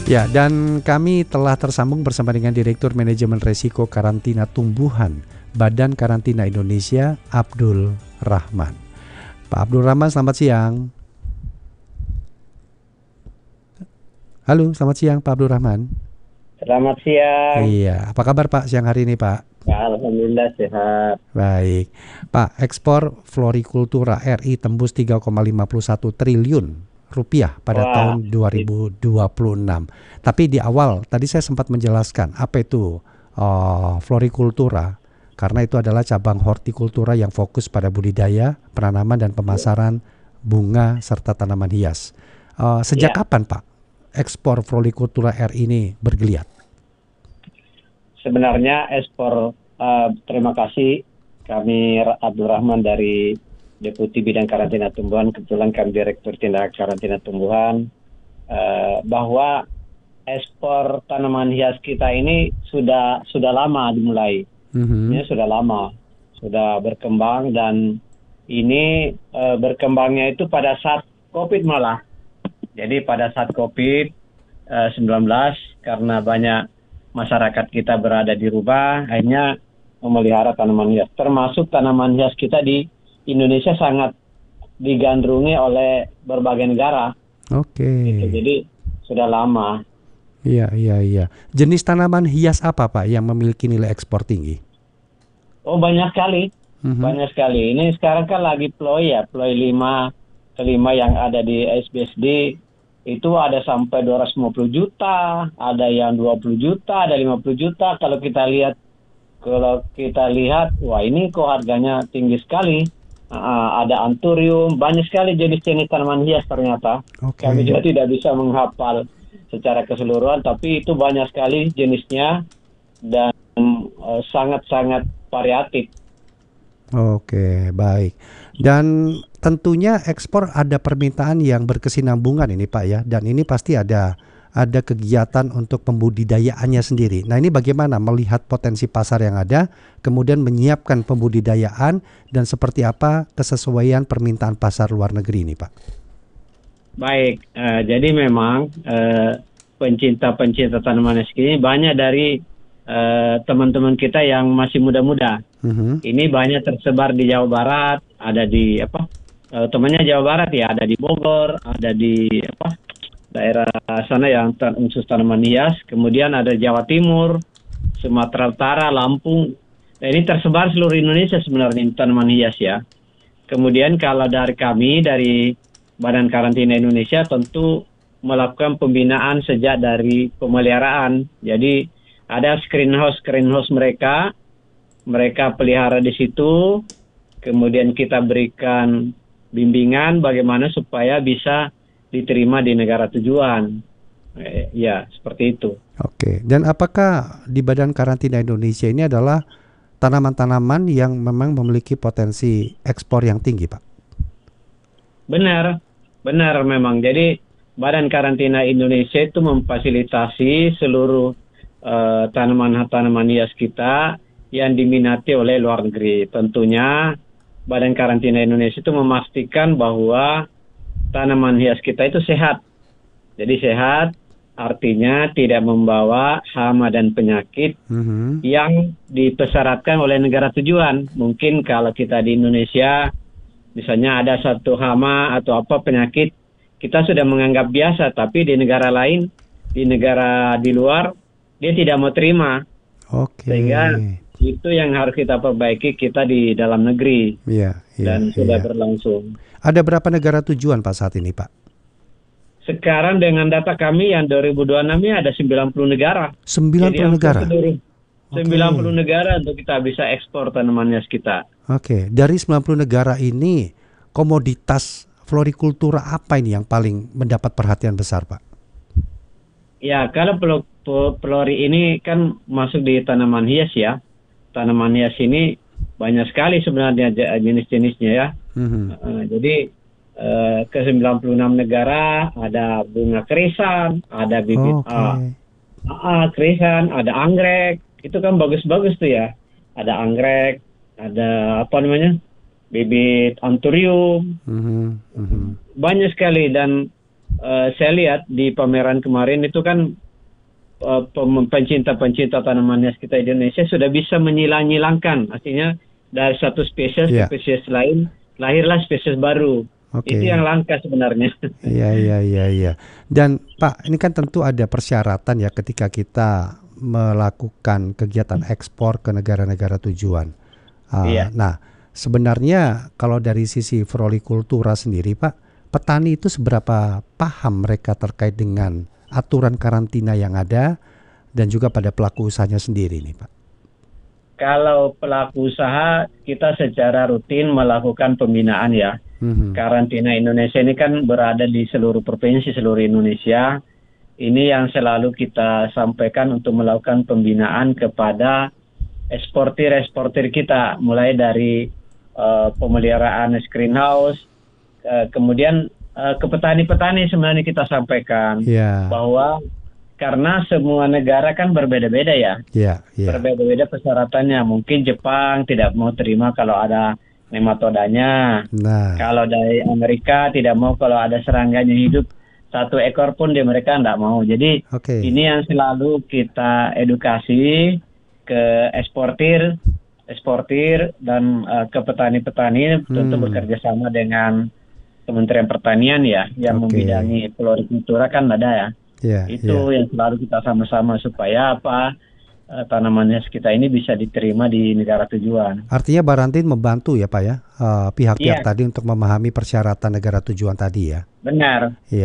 Ya, dan kami telah tersambung bersama dengan Direktur Manajemen Resiko Karantina Tumbuhan Badan Karantina Indonesia, Abdul Rahman. Pak Abdul Rahman, selamat siang. Halo, selamat siang Pak Abdul Rahman. Selamat siang. Iya, apa kabar Pak siang hari ini Pak? Alhamdulillah sehat. Baik, Pak, ekspor florikultura RI tembus 3,51 triliun rupiah pada Wah, tahun 2026. Tapi di awal tadi saya sempat menjelaskan apa itu florikultura, karena itu adalah cabang hortikultura yang fokus pada budidaya, penanaman dan pemasaran bunga serta tanaman hias. Sejak ya, kapan Pak ekspor florikultura RI ini bergeliat? sebenarnya terima kasih kami Abdul Rahman dari Deputi Bidang Karantina Tumbuhan, kebetulan kami Direktur Tindak Karantina Tumbuhan, bahwa ekspor tanaman hias kita ini sudah lama dimulai. Ini sudah lama, sudah berkembang dan ini berkembangnya itu pada saat COVID malah. Jadi pada saat COVID-19 karena banyak masyarakat kita berada di rumah, akhirnya memelihara tanaman hias. Termasuk tanaman hias kita di Indonesia sangat digandrungi oleh berbagai negara. Oke. Gitu. Jadi sudah lama. Iya. Jenis tanaman hias apa Pak yang memiliki nilai ekspor tinggi? Oh, banyak sekali. Banyak sekali. Ini sekarang kan lagi ploy 5 yang ada di SBSD itu ada sampai 250 juta, ada yang 20 juta, ada 50 juta. Kalau kita lihat, wah ini kok harganya tinggi sekali. Ada anthurium, banyak sekali jenis-jenis tanaman hias ternyata. Okay. Kami juga tidak bisa menghafal secara keseluruhan, tapi itu banyak sekali jenisnya dan sangat-sangat variatif. Oke, baik. Dan tentunya ekspor ada permintaan yang berkesinambungan ini Pak ya, dan ini pasti ada kegiatan untuk pembudidayaannya sendiri. Nah, ini bagaimana melihat potensi pasar yang ada, kemudian menyiapkan pembudidayaan dan seperti apa kesesuaian permintaan pasar luar negeri ini Pak? Baik, jadi memang pencinta-pencinta tanaman hias ini banyak dari teman-teman kita yang masih muda-muda. Ini banyak tersebar di Jawa Barat, ada di temannya Jawa Barat ya, ada di Bogor, ada di daerah sana yang khusus tanaman hias. Kemudian ada Jawa Timur, Sumatera Utara, Lampung. Nah, ini tersebar seluruh Indonesia sebenarnya tanaman hias ya. Kemudian kalau dari kami dari Badan Karantina Indonesia tentu melakukan pembinaan sejak dari pemeliharaan. Jadi ada screenhouse mereka pelihara di situ, kemudian kita berikan bimbingan bagaimana supaya bisa diterima di negara tujuan. Ya, seperti itu. Oke, dan apakah di Badan Karantina Indonesia ini adalah tanaman-tanaman yang memang memiliki potensi ekspor yang tinggi, Pak? Benar memang. Jadi Badan Karantina Indonesia itu memfasilitasi seluruh tanaman hias kita yang diminati oleh luar negeri. Tentunya Badan Karantina Indonesia itu memastikan bahwa tanaman hias kita itu sehat. Jadi sehat artinya tidak membawa hama dan penyakit yang dipersyaratkan oleh negara tujuan. Mungkin kalau kita di Indonesia misalnya ada satu hama atau penyakit, kita sudah menganggap biasa, tapi di negara lain, di negara di luar, dia tidak mau terima. Sehingga itu yang harus kita perbaiki kita di dalam negeri. Dan sudah berlangsung. Ada berapa negara tujuan Pak saat ini Pak? Sekarang dengan data kami yang 2026 ini ada 90 negara. 90 negara? 90 negara untuk kita bisa ekspor tanaman hias kita. Oke, dari 90 negara ini komoditas florikultura apa ini yang paling mendapat perhatian besar Pak? Ya, kalau flori ini kan masuk di tanaman hias ya. Tanaman hias ini banyak sekali sebenarnya jenis-jenisnya ya. Jadi ke 96 negara ada bunga krisan, ada bibit krisan, ada anggrek. Itu kan bagus-bagus tuh ya. Ada anggrek, ada bibit anthurium. Banyak sekali dan saya lihat di pameran kemarin itu kan pencinta-pencinta tanaman hias kita di Indonesia sudah bisa menyilang-nyilangkan, artinya dari satu spesies ke Ya, spesies lain lahirlah spesies baru. oke. Itu yang langka sebenarnya. Iya, iya, iya, iya. Dan Pak, ini kan tentu ada persyaratan ya ketika kita melakukan kegiatan ekspor ke negara-negara tujuan. Iya. Nah, sebenarnya kalau dari sisi frolikultura sendiri, Pak, petani itu seberapa paham mereka terkait dengan aturan karantina yang ada dan juga pada pelaku usahanya sendiri nih, Pak? Kalau pelaku usaha kita secara rutin melakukan pembinaan ya. Mhm. Karantina Indonesia ini kan berada di seluruh provinsi seluruh Indonesia. Ini yang selalu kita sampaikan untuk melakukan pembinaan kepada eksportir-eksportir kita, mulai dari pemeliharaan greenhouse, kemudian ke petani-petani sebenarnya kita sampaikan Ya, bahwa karena semua negara kan berbeda-beda ya, ya, ya. berbeda-beda persyaratannya. Mungkin Jepang tidak mau terima kalau ada nematodanya. Nah, Kalau dari Amerika tidak mau kalau ada serangganya hidup satu ekor pun di mereka tidak mau. Jadi oke. ini yang selalu kita edukasi ke eksportir dan ke petani-petani, tentu bekerja sama dengan Kementerian Pertanian ya, yang Oke. membidangi florikultura kan ada ya. Ya, ya. Itu yang selalu kita sama-sama supaya tanaman hias kita ini bisa diterima di negara tujuan. Artinya Barantin membantu ya Pak ya, pihak-pihak Iya, tadi untuk memahami persyaratan negara tujuan tadi ya. benar. Iya.